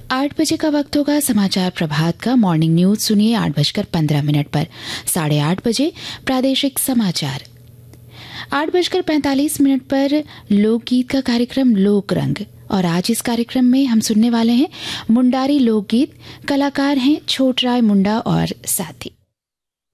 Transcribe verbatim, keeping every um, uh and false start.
आठ बजे का वक्त होगा समाचार प्रभात का। मॉर्निंग न्यूज सुनिए आठ बजकर पंद्रह मिनट पर। साढ़े आठ बजे प्रादेशिक समाचार। आठ बजकर पैंतालीस मिनट पर लोकगीत का कार्यक्रम लोक रंग, और आज इस कार्यक्रम में हम सुनने वाले हैं मुंडारी लोकगीत। कलाकार हैं छोटराय मुंडा और साथी।